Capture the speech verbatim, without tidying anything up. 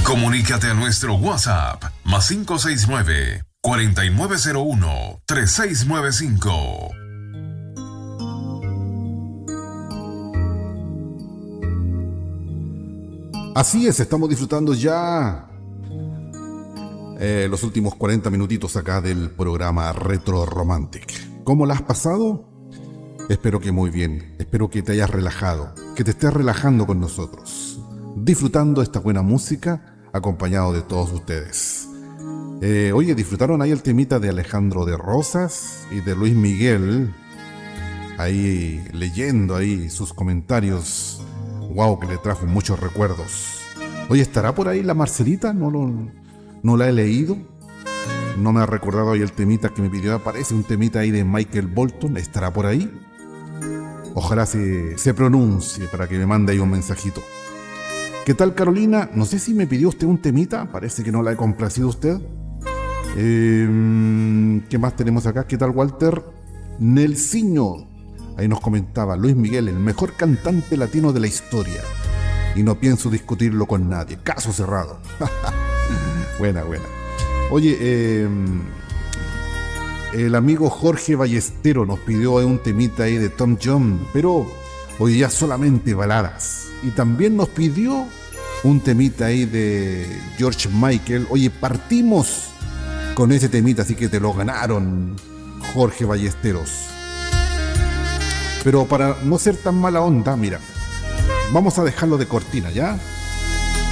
Comunícate a nuestro WhatsApp más cinco seis nueve, cuatro nueve cero uno, tres seis nueve cinco. Así es, estamos disfrutando ya eh, los últimos cuarenta minutitos acá del programa Retro Romantic. ¿Cómo la has pasado? Espero que muy bien, espero que te hayas relajado, que te estés relajando con nosotros, disfrutando esta buena música acompañado de todos ustedes. Eh, oye, ¿disfrutaron ahí el temita de Alejandro de Rosas y de Luis Miguel? Ahí leyendo ahí sus comentarios. Wow, que le trajo muchos recuerdos. Oye, ¿estará por ahí la Marcelita? No, lo, no la he leído. No me ha recordado ahí el temita que me pidió. Aparece un temita ahí de Michael Bolton. ¿Estará por ahí? Ojalá se, se pronuncie para que me mande ahí un mensajito. ¿Qué tal, Carolina? No sé si me pidió usted un temita. Parece que no la he complacido usted. Eh, ¿Qué más tenemos acá? ¿Qué tal, Walter? Nelsinho. Ahí nos comentaba Luis Miguel, el mejor cantante latino de la historia. Y no pienso discutirlo con nadie. Caso cerrado. Buena, buena. Oye, eh, el amigo Jorge Ballestero nos pidió un temita ahí de Tom Jones, pero hoy ya solamente baladas. Y también nos pidió un temita ahí de George Michael. Oye, partimos con ese temita, así que te lo ganaron, Jorge Ballesteros. Pero para no ser tan mala onda, mira, vamos a dejarlo de cortina, ¿ya?